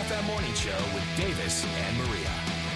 FM Morning Show with Davis and Maria.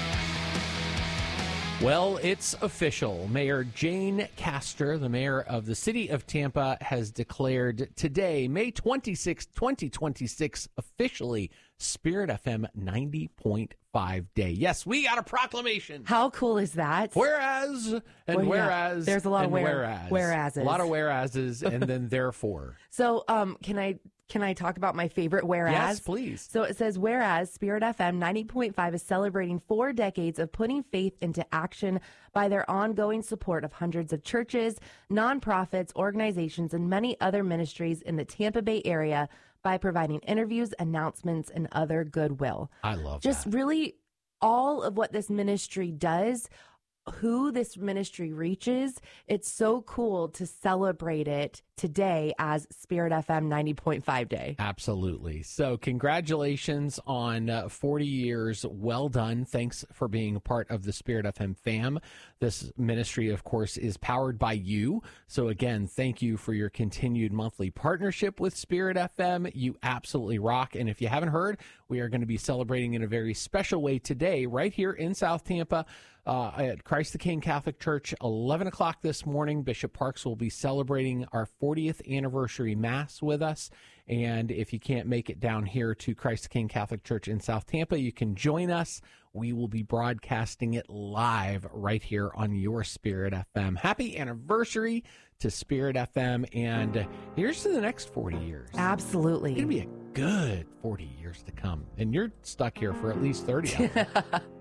Well, it's official. Mayor Jane Castor, the mayor of the city of Tampa, has declared today, May 26, 2026, officially Spirit FM 90.5 Day. Yes, we got a proclamation. How cool is that? Whereas, and whereas, there's a lot of whereases. A lot of whereases, and then therefore. So, can I talk about my favorite whereas? Yes, please. So it says, whereas Spirit FM 90.5 is celebrating 4 decades of putting faith into action by their ongoing support of hundreds of churches, nonprofits, organizations, and many other ministries in the Tampa Bay area by providing interviews, announcements, and other goodwill. I love Just that. really all of what this ministry does, who this ministry reaches. It's so cool to celebrate it today as Spirit FM 90.5 Day. Absolutely. So congratulations on 40 years. Well done. Thanks for being a part of the Spirit FM fam. This ministry, of course, is powered by you. So again, thank you for your continued monthly partnership with Spirit FM. You absolutely rock. And if you haven't heard, we are going to be celebrating in a very special way today, right here in South Tampa, at Christ the King Catholic Church, 11 o'clock this morning. Bishop Parks will be celebrating our 40th anniversary Mass with us. And if you can't make it down here to Christ the King Catholic Church in South Tampa, you can join us. We will be broadcasting it live right here on your Spirit FM. Happy anniversary to Spirit FM. And here's to the next 40 years. Absolutely. It's going to be a good 40 years to come. And you're stuck here for at least 30 of them.